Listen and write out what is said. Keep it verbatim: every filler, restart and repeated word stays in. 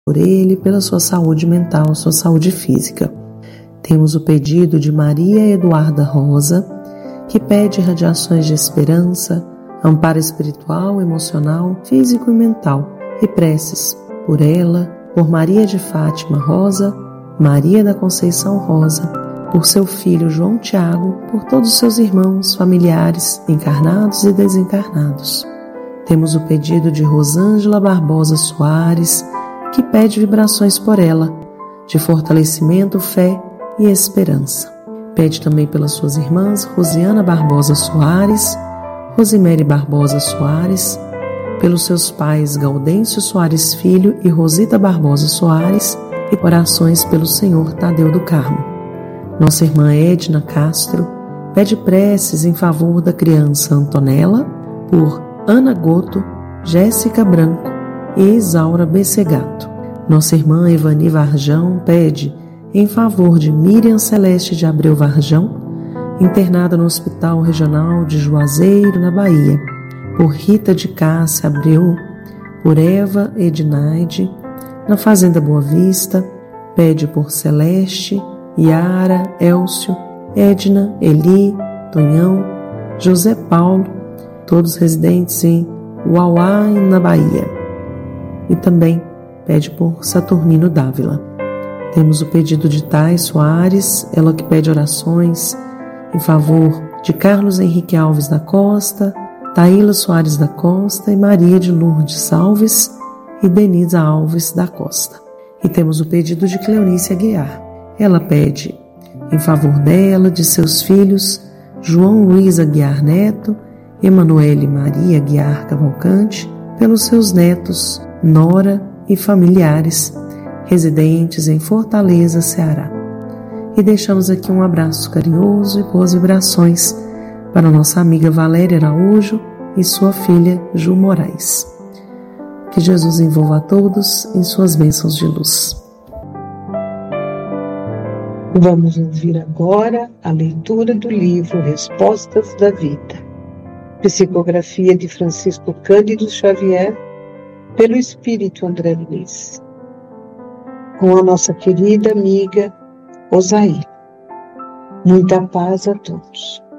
por ele, pela sua saúde mental, sua saúde física. Temos o pedido de Maria Eduarda Rosa, que pede radiações de esperança, amparo espiritual, emocional, físico e mental, e preces por ela, por Maria de Fátima Rosa, Maria da Conceição Rosa, por seu filho João Tiago, por todos os seus irmãos, familiares, encarnados e desencarnados. Temos o pedido de Rosângela Barbosa Soares, que pede vibrações por ela, de fortalecimento, fé e esperança. Pede também pelas suas irmãs Rosiana Barbosa Soares, Rosimere Barbosa Soares, pelos seus pais Gaudêncio Soares Filho e Rosita Barbosa Soares, e orações pelo senhor Tadeu do Carmo. Nossa irmã Edna Castro pede preces em favor da criança Antonella, por Ana Goto, Jéssica Branco e Isaura Bessegato. Nossa irmã Evani Varjão pede em favor de Miriam Celeste de Abreu Varjão, internada no Hospital Regional de Juazeiro, na Bahia, por Rita de Cássia Abreu, por Eva Ednaide, na Fazenda Boa Vista, pede por Celeste, Yara, Elcio, Edna, Eli, Tonhão, José Paulo, todos residentes em Uauá, na Bahia. E também pede por Saturnino Dávila. Temos o pedido de Thay Soares, ela que pede orações em favor de Carlos Henrique Alves da Costa, Taíla Soares da Costa e Maria de Lourdes Alves e Denisa Alves da Costa. E temos o pedido de Cleonice Aguiar. Ela pede em favor dela, de seus filhos João Luiz Aguiar Neto, Emanuele Maria Aguiar Cavalcante, pelos seus netos, nora e familiares, residentes em Fortaleza, Ceará. E deixamos aqui um abraço carinhoso e boas vibrações para nossa amiga Valéria Araújo e sua filha Ju Moraes. Que Jesus envolva a todos em suas bênçãos de luz. Vamos ouvir agora a leitura do livro Respostas da Vida, psicografia de Francisco Cândido Xavier, pelo Espírito André Luiz, com a nossa querida amiga Osaí. Muita paz a todos.